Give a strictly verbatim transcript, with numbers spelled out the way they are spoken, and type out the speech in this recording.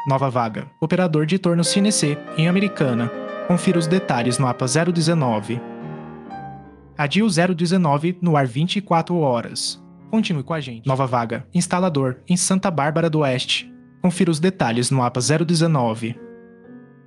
Nova vaga. Operador de torno C N C, em Americana. Confira os detalhes no A P A zero dezenove. A D I U zero dezenove no ar vinte e quatro horas. Continue com a gente. Nova vaga. Instalador, em Santa Bárbara do Oeste. Confira os detalhes no A P A zero dezenove.